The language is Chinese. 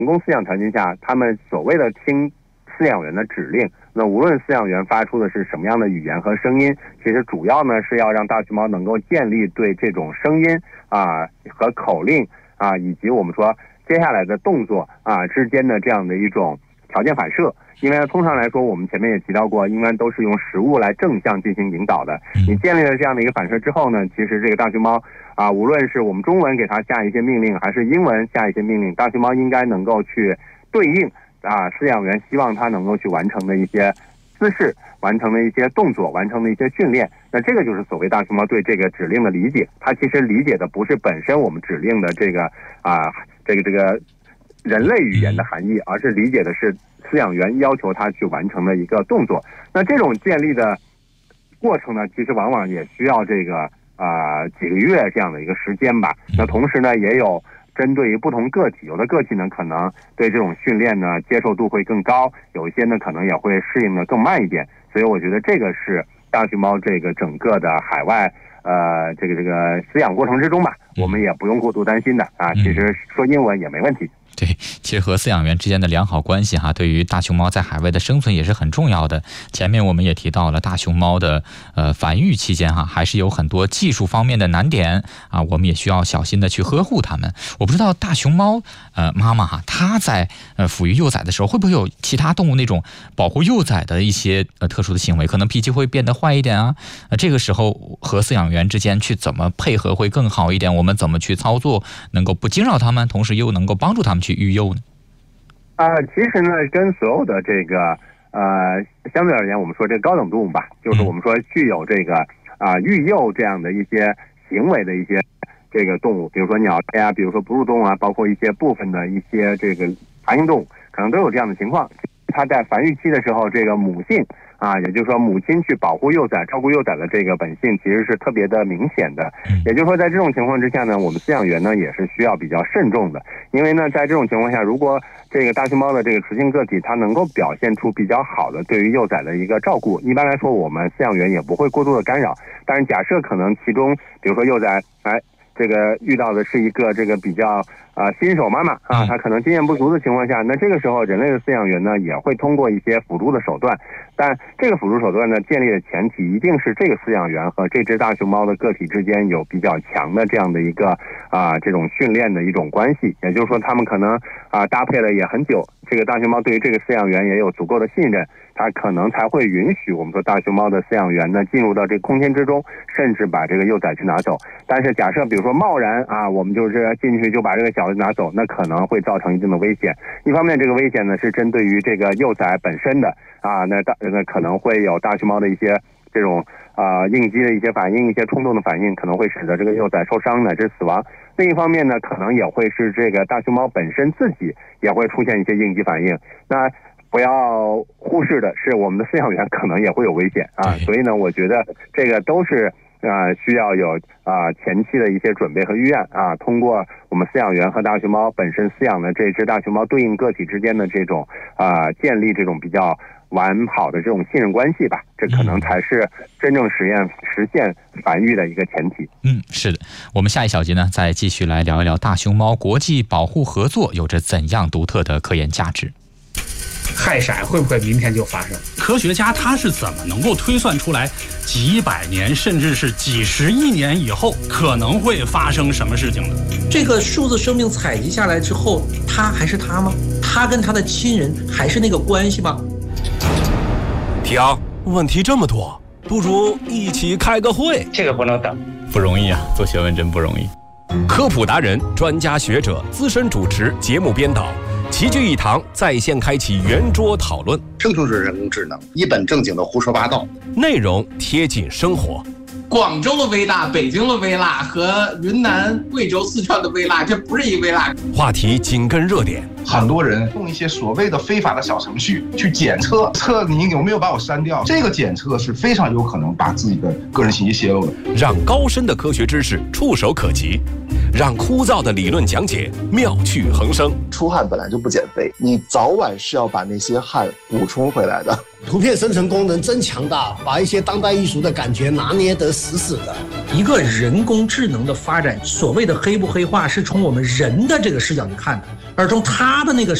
工饲养条件下，他们所谓的听饲养员的指令，那无论饲养员发出的是什么样的语言和声音，其实主要呢是要让大熊猫能够建立对这种声音和口令以及我们说接下来的动作之间的这样的一种条件反射。因为通常来说，我们前面也提到过，应该都是用食物来正向进行引导的。你建立了这样的一个反射之后呢，其实这个大熊猫无论是我们中文给它下一些命令，还是英文下一些命令，大熊猫应该能够去对应饲养员希望它能够去完成的一些姿势，完成的一些动作，完成的一些训练。那这个就是所谓大熊猫对这个指令的理解。它其实理解的不是本身我们指令的这个人类语言的含义，而是理解的是饲养员要求它去完成的一个动作。那这种建立的过程呢，其实往往也需要这个几个月这样的一个时间吧。那同时呢，也有针对于不同个体，有的个体呢可能对这种训练呢接受度会更高，有一些呢可能也会适应的更慢一点。所以我觉得这个是大熊猫这个整个的海外这个饲养过程之中吧，我们也不用过度担心的其实说英文也没问题。 对，其实和饲养员之间的良好关系对于大熊猫在海外的生存也是很重要的。前面我们也提到了大熊猫的繁育期间还是有很多技术方面的难点我们也需要小心的去呵护它们。我不知道大熊猫妈妈它在抚育幼崽的时候，会不会有其他动物那种保护幼崽的一些特殊的行为，可能脾气会变得坏一点这个时候和饲养员之间去怎么配合会更好一点？我们怎么去操作，能够不惊扰它们，同时又能够帮助它们去育幼呢？ 其实呢，跟所有的这个相对而言，我们说这个高等动物吧，就是我们说具有这个育幼这样的一些行为的一些这个动物，比如说鸟类比如说哺乳动物包括一些部分的一些这个爬行动物，可能都有这样的情况。它在繁育期的时候，这个母性也就是说母亲去保护幼崽、照顾幼崽的这个本性其实是特别的明显的。也就是说，在这种情况之下呢，我们饲养员呢也是需要比较慎重的。因为呢，在这种情况下，如果这个大熊猫的这个雌性个体它能够表现出比较好的对于幼崽的一个照顾，一般来说我们饲养员也不会过度的干扰。但是假设可能其中比如说幼崽这个遇到的是一个这个比较新手妈妈她可能经验不足的情况下，那这个时候人类的饲养员呢也会通过一些辅助的手段，但这个辅助手段呢建立的前提一定是这个饲养员和这只大熊猫的个体之间有比较强的这样的一个这种训练的一种关系。也就是说他们可能搭配了也很久，这个大熊猫对于这个饲养员也有足够的信任，它可能才会允许我们说大熊猫的饲养员呢进入到这个空间之中，甚至把这个幼崽去拿走。但是假设比如说贸然我们就是进去就把这个小的拿走，那可能会造成一定的危险。一方面这个危险呢是针对于这个幼崽本身的那可能会有大熊猫的一些这种应激的一些反应，一些冲动的反应，可能会使得这个幼崽受伤乃至死亡。另一方面呢，可能也会是这个大熊猫本身自己也会出现一些应激反应。那不要忽视的是，我们的饲养员可能也会有危险所以呢，我觉得这个都是需要有前期的一些准备和预案通过我们饲养员和大熊猫本身饲养的这只大熊猫对应个体之间的这种建立这种比较完好的这种信任关系吧，这可能才是真正实现繁育的一个前提。 是的，我们下一小节呢，再继续来聊一聊大熊猫国际保护合作有着怎样独特的科研价值。 害闪会不会明天就发生？ 科学家他是怎么能够推算出来几百年甚至是几十亿年以后可能会发生什么事情的？ 这个数字生命采集下来之后，他还是他吗？他跟他的亲人还是那个关系吗？ 提昂，问题这么多，不如一起开个会。 这个不能等， 不容易做学问真不容易。 科普达人、专家学者、资深主持、节目编导齐聚一堂，在线开启圆桌讨论。 生成式人工智能一本正经的胡说八道， 内容贴近生活。 广州的微辣、北京的微辣和云南、贵州、四川的微辣，这不是一微辣。 话题紧跟热点， 很多人用一些所谓的非法的小程序去检测你有没有把我删掉，这个检测是非常有可能把自己的个人信息泄露的。 让高深的科学知识触手可及， 让枯燥的理论讲解妙趣横生。 出汗本来就不减肥，你早晚是要把那些汗补充回来的。 图片生成功能真强大，把一些当代艺术的感觉拿捏得死死的。 一个人工智能的发展，所谓的黑不黑化，是从我们人的这个视角去看的，而从他的那个